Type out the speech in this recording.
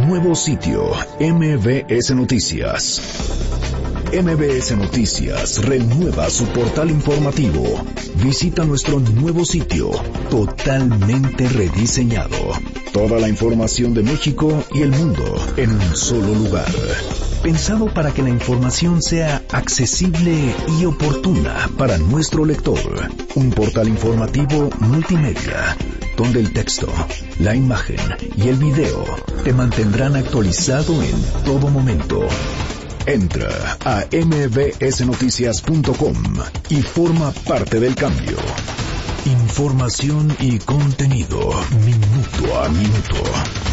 nuevo sitio, MBS Noticias. MBS Noticias renueva su portal informativo. Visita nuestro nuevo sitio, totalmente rediseñado. Toda la información de México y el mundo en un solo lugar. Pensado para que la información sea accesible y oportuna para nuestro lector. Un portal informativo multimedia, donde el texto, la imagen y el video te mantendrán actualizado en todo momento. Entra a mbsnoticias.com y forma parte del cambio. Información y contenido minuto a minuto.